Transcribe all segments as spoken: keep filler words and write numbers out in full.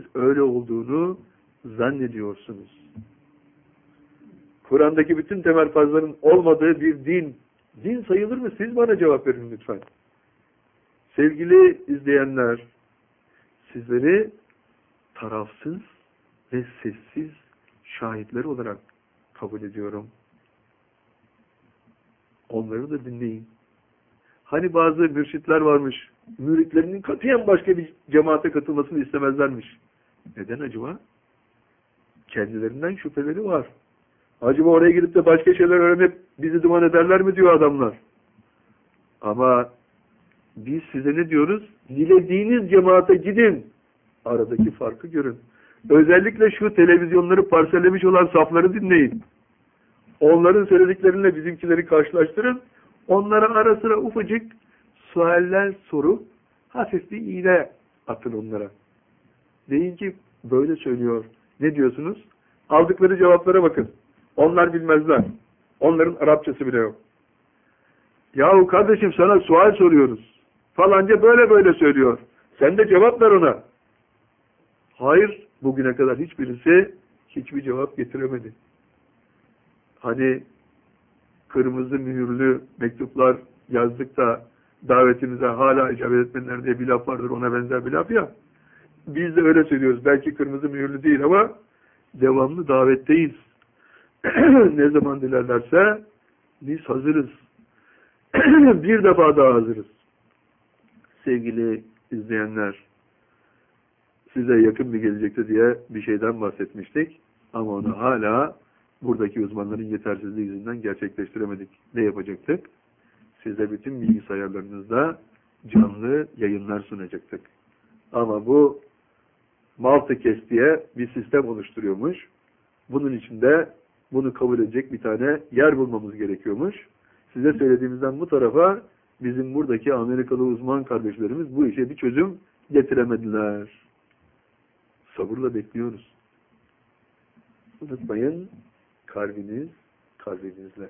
öyle olduğunu zannediyorsunuz. Kur'an'daki bütün temel farzların olmadığı bir din, din sayılır mı? Siz bana cevap verin lütfen. Sevgili izleyenler, sizleri tarafsız ve sessiz şahitler olarak kabul ediyorum. Onları da dinleyin. Hani bazı mürşitler varmış, müritlerinin katiyen başka bir cemaate katılmasını istemezlermiş. Neden acaba? Kendilerinden şüpheleri var. Acaba oraya gidip de başka şeyler öğrenip bizi duman ederler mi diyor adamlar. Ama biz size ne diyoruz? Dilediğiniz cemaate gidin. Aradaki farkı görün. Özellikle şu televizyonları parsellemiş olan safları dinleyin. Onların söyledikleriyle bizimkileri karşılaştırın. Onlara ara sıra ufacık sualler sorup hafif bir iğne atın onlara. Deyin ki böyle söylüyor. Ne diyorsunuz? Aldıkları cevaplara bakın. Onlar bilmezler. Onların Arapçası bile yok. Yahu kardeşim sana sual soruyoruz. Falanca böyle böyle söylüyor. Sen de cevap ver ona. Hayır, bugüne kadar hiçbirisi hiçbir cevap getiremedi. Hani kırmızı mühürlü mektuplar yazdık da davetimize hala icabet etmenler diye bir laf vardır, ona benzer bir laf ya. Biz de öyle söylüyoruz. Belki kırmızı mühürlü değil ama devamlı davetteyiz. Ne zaman dilerlerse biz hazırız. Bir defa daha hazırız. Sevgili izleyenler, size yakın bir gelecekte diye bir şeyden bahsetmiştik. Ama onu hala buradaki uzmanların yetersizliği yüzünden gerçekleştiremedik. Ne yapacaktık? Size bütün bilgisayarlarınızda canlı yayınlar sunacaktık. Ama bu Multicast diye bir sistem oluşturuyormuş. Bunun içinde bunu kabul edecek bir tane yer bulmamız gerekiyormuş. Size söylediğimizden bu tarafa bizim buradaki Amerikalı uzman kardeşlerimiz bu işe bir çözüm getiremediler. Sabırla bekliyoruz. Unutmayın, kalbiniz kalbinizle.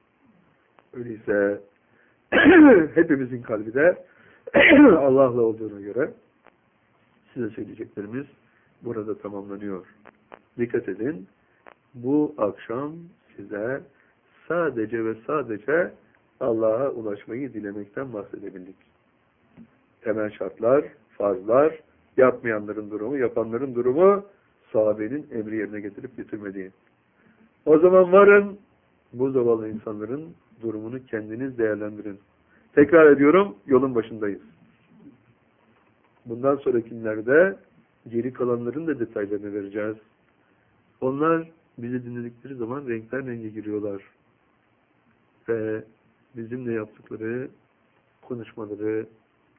Öyleyse hepimizin kalbi de Allah'la olduğuna göre size söyleyeceklerimiz burada tamamlanıyor. Dikkat edin, bu akşam size sadece ve sadece Allah'a ulaşmayı dilemekten bahsedebildik. Temel şartlar, farzlar, yapmayanların durumu, yapanların durumu, sahabenin emri yerine getirip getirmediği. O zaman varın, bu zavallı insanların durumunu kendiniz değerlendirin. Tekrar ediyorum, yolun başındayız. Bundan sonrakilerde geri kalanların da detaylarını vereceğiz. Onlar bizi dinledikleri zaman renkler renge giriyorlar. Ve bizimle yaptıkları konuşmaları,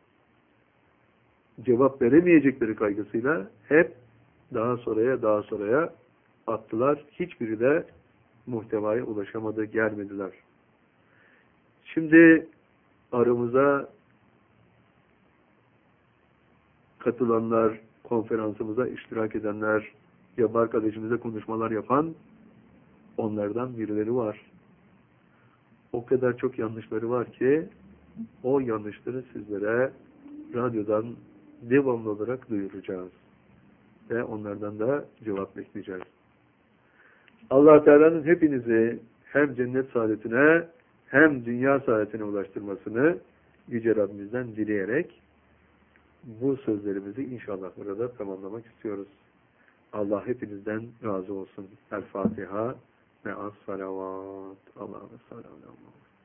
cevap veremeyecekleri kaygısıyla hep daha sonraya daha sonraya attılar. Hiçbiri de muhtevaya ulaşamadı, gelmediler. Şimdi aramıza katılanlar, konferansımıza iştirak edenler, yabancı arkadaşımıza konuşmalar yapan onlardan birileri var. O kadar çok yanlışları var ki o yanlışları sizlere radyodan devamlı olarak duyuracağız. Ve onlardan da cevap bekleyeceğiz. Allah Teala'nın hepinizi hem cennet saadetine hem dünya saadetine ulaştırmasını Yüce Rabbimizden dileyerek bu sözlerimizi inşallah burada tamamlamak istiyoruz. Allah hepinizden razı olsun. El Fatiha ve as-salavat. Allah'a sallallahu aleyhi ve sellem.